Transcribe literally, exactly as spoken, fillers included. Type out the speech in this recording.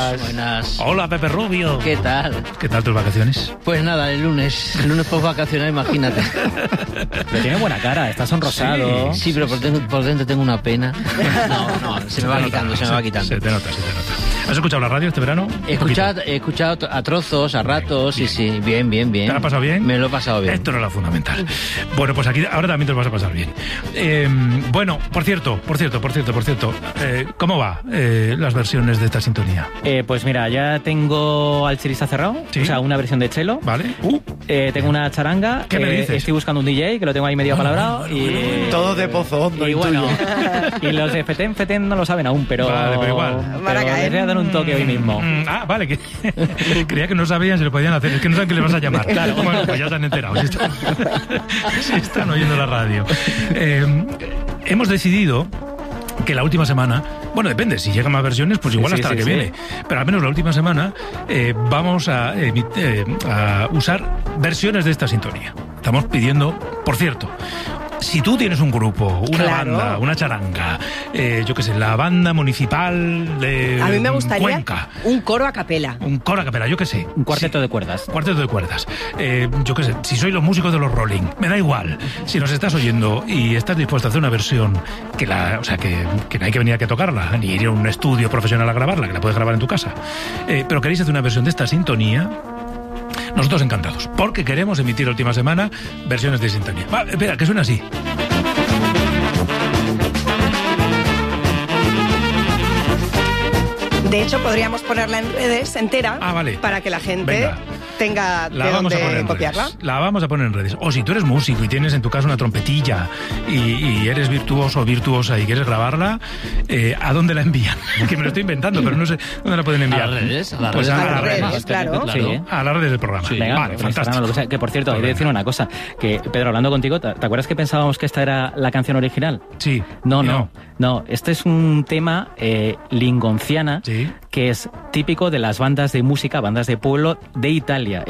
buenas. Buenas. Hola, Pepe Rubio. ¿Qué tal? ¿Qué tal tus vacaciones? Pues nada, el lunes. El lunes post vacacional, imagínate. Pero tiene buena cara, está sonrosado. Sí, sí, pero por dentro, por dentro tengo una pena. No, no, se, se me va nota, quitando, se, se me va quitando. Se te nota, se te nota. ¿Has escuchado la radio este verano? He escuchado, he escuchado a trozos, a ratos, bien, sí, sí. Bien, bien, bien. ¿Te lo has pasado bien? Me lo he pasado bien. Esto no es lo fundamental. Bueno, pues aquí ahora también te lo vas a pasar bien. Eh, bueno, por cierto, por cierto, por cierto, por cierto. Eh, ¿Cómo va eh, las versiones de esta sintonía? Eh, pues mira, ya tengo al Chirista cerrado, ¿sí? O sea, una versión de Chelo. Vale. Uh. Eh, tengo una charanga. ¿Qué me dices? Estoy buscando un D J, que lo tengo ahí medio bueno, palabrado. Bueno, y, bueno, bueno. Todo de pozo hondo. Y bueno, y los de Feten, Feten no lo saben aún, pero... Vale, pero igual. Pero les voy a dar un toque hoy mismo. Mm, ah, vale, que creía que no sabían si lo podían hacer. Es que no saben que les vas a llamar. Claro. Bueno, pues ya se han enterado. Si están, si están oyendo la radio. Eh, hemos decidido que la última semana, bueno, depende, si llegan más versiones, pues igual sí, hasta sí, la que sí, viene. Sí. Pero al menos la última semana eh, vamos a, eh, eh, a usar versiones de esta sintonía. Estamos pidiendo, por cierto, si tú tienes un grupo, una claro. banda, una charanga, eh, yo qué sé, la banda municipal de A mí me gustaría Cuenca, un coro a capela. Un coro a capela, yo qué sé. Un cuarteto sí, de cuerdas. Cuarteto de cuerdas. Eh, yo qué sé, si sois los músicos de los Rolling, me da igual. Si nos estás oyendo y estás dispuesto a hacer una versión que la, o sea, que, que no hay que venir aquí a tocarla, ni ir a un estudio profesional a grabarla, que la puedes grabar en tu casa. Eh, pero queréis hacer una versión de esta sintonía, nosotros encantados, porque queremos emitir la última semana versiones de sintonía. Va, espera, que suena así. De hecho, podríamos ponerla en redes entera ah, vale. para que la gente Venga. tenga la de vamos dónde a poner en copiarla. Redes. La vamos a poner en redes. O si tú eres músico y tienes en tu casa una trompetilla y, y eres virtuoso o virtuosa y quieres grabarla, eh, ¿a dónde la envían? Que me lo estoy inventando, pero no sé dónde la pueden enviar. A las redes, a las pues redes. a, a las redes, redes, claro. Sí. A las redes del programa. Sí. Venga, vale, fantástico. Lo que, sea, que por cierto, hay que decir una cosa, que Pedro, hablando contigo, ¿te acuerdas que pensábamos que esta era la canción original? Sí. No, no, no. No, este es un tema eh, lingonciana, sí. que es típico de las bandas de música, bandas de pueblo de Italia.